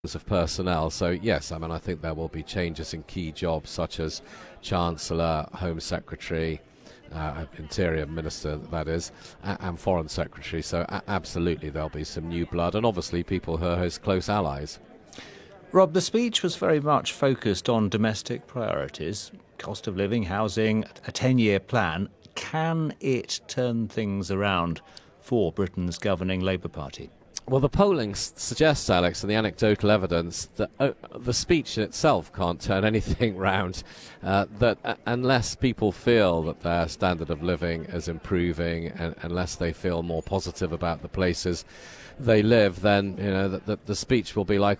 of personnel. So yes, I mean, I think there will be changes in key jobs such as Chancellor, Home Secretary, Interior Minister, that is, and Foreign Secretary. So absolutely there'll be some new blood, and obviously people who are his close allies. Rob, the speech was very much focused on domestic priorities, cost of living, housing, a 10-year plan. Can it turn things around for Britain's governing Labour Party? Well, the polling suggests, Alex, and the anecdotal evidence, that the speech in itself can't turn anything round. That unless people feel that their standard of living is improving, and unless they feel more positive about the places they live, then the speech will be like